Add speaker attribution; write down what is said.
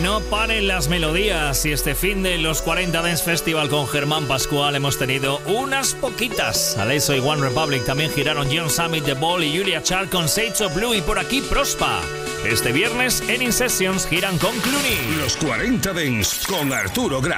Speaker 1: no paren las melodías. Y este fin de los 40 Dance Festival con Germán Pascual hemos tenido unas poquitas. Alesso y One Republic, también giraron John Summit, The Ball y Julia Child con Shades of Blue, y por aquí Prospa. Este viernes en In Sessions giran con Clooney.
Speaker 2: Los 40 Dance con Arturo Grau.